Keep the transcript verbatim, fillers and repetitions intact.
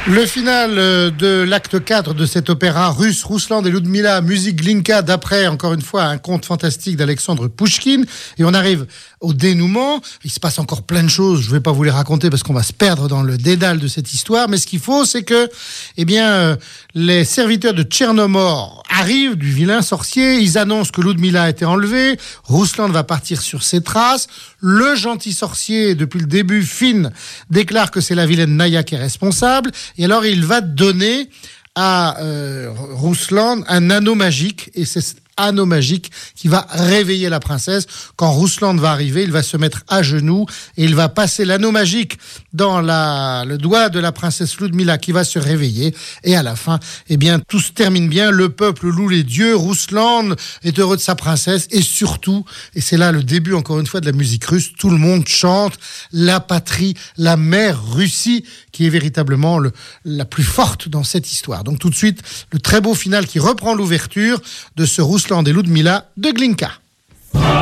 Le final de l'acte quatre de cet opéra russe, Rouslan et Ludmila, musique Glinka, d'après, encore une fois, un conte fantastique d'Alexandre Pouchkine. Et on arrive au dénouement. Il se passe encore plein de choses. Je ne vais pas vous les raconter parce qu'on va se perdre dans le dédale de cette histoire. Mais ce qu'il faut, c'est que, eh bien, euh, les serviteurs de Tchernomor arrivent, du vilain sorcier. Ils annoncent que Ludmila a été enlevée. Rouslan va partir sur ses traces. Le gentil sorcier, depuis le début, Finn, déclare que c'est la vilaine Naya qui est responsable. Et alors, il va donner à euh, Rouslan un anneau magique. Et c'est cet anneau magique qui va réveiller la princesse. Quand Rouslan va arriver, il va se mettre à genoux et il va passer l'anneau magique dans la, le doigt de la princesse Ludmila qui va se réveiller. Et à la fin, eh bien, tout se termine bien. Le peuple loue les dieux. Rouslan est heureux de sa princesse. Et surtout, et c'est là le début, encore une fois, de la musique russe, tout le monde chante la patrie, la mère Russie, qui est véritablement le, la plus forte dans cette histoire. Donc tout de suite, le très beau final qui reprend l'ouverture de ce Rouslan et Ludmila de Glinka.